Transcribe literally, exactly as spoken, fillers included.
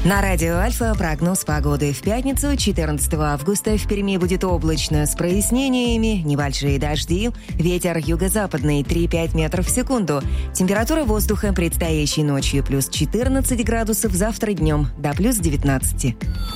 На радио Альфа прогноз погоды. В пятницу, четырнадцатого августа, в Перми будет облачно с прояснениями, небольшие дожди, ветер юго-западный три-пять метров в секунду. Температура воздуха предстоящей ночью плюс четырнадцать градусов, завтра днем до плюс девятнадцать.